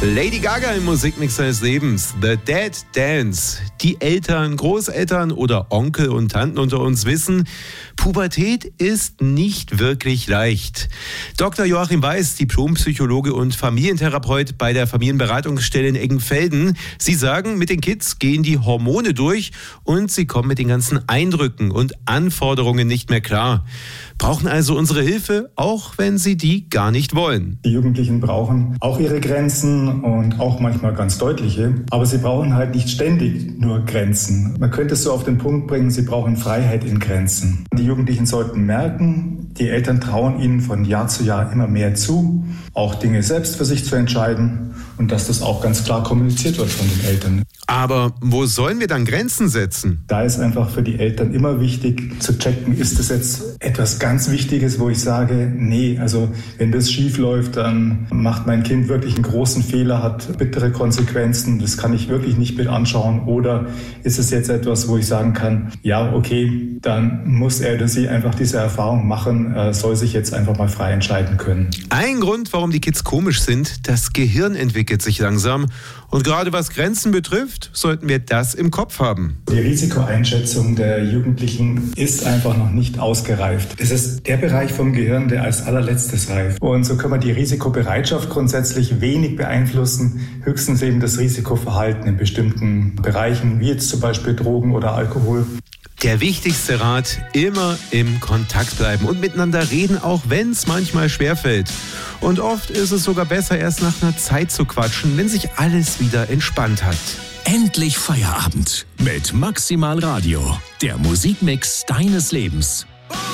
Lady Gaga im Musikmix seines Lebens. The Dead Dance. Die Eltern, Großeltern oder Onkel und Tanten unter uns wissen, Pubertät ist nicht wirklich leicht. Dr. Joachim Weiß, Diplompsychologe und Familientherapeut bei der Familienberatungsstelle in Eggenfelden. Sie sagen, mit den Kids gehen die Hormone durch und sie kommen mit den ganzen Eindrücken und Anforderungen nicht mehr klar. Brauchen also unsere Hilfe, auch wenn sie die gar nicht wollen. Die Jugendlichen brauchen auch ihre Grenzen und auch manchmal ganz deutliche, aber sie brauchen halt nicht ständig nur Grenzen. Man könnte es so auf den Punkt bringen, sie brauchen Freiheit in Grenzen. Die Jugendlichen sollten merken, die Eltern trauen ihnen von Jahr zu Jahr immer mehr zu, auch Dinge selbst für sich zu entscheiden und dass das auch ganz klar kommuniziert wird von den Eltern. Aber wo sollen wir dann Grenzen setzen? Da ist einfach für die Eltern immer wichtig zu checken, ist das jetzt etwas ganz Wichtiges, wo ich sage, nee, also wenn das schief läuft, dann macht mein Kind wirklich einen großen Fehler, hat bittere Konsequenzen, das kann ich wirklich nicht mit anschauen. Oder ist es jetzt etwas, wo ich sagen kann, ja, okay, dann muss er oder sie einfach diese Erfahrung machen, soll sich jetzt einfach mal frei entscheiden können. Ein Grund, warum die Kids komisch sind, das Gehirn entwickelt sich langsam. Und gerade was Grenzen betrifft, sollten wir das im Kopf haben. Die Risikoeinschätzung der Jugendlichen ist einfach noch nicht ausgereift. Es ist der Bereich vom Gehirn, der als allerletztes reift. Und so können wir die Risikobereitschaft grundsätzlich wenig beeinflussen, höchstens eben das Risikoverhalten in bestimmten Bereichen, wie jetzt zum Beispiel Drogen oder Alkohol. Der wichtigste Rat, immer im Kontakt bleiben und miteinander reden, auch wenn es manchmal schwerfällt. Und oft ist es sogar besser, erst nach einer Zeit zu quatschen, wenn sich alles wieder entspannt hat. Endlich Feierabend mit Maximal Radio, der Musikmix deines Lebens.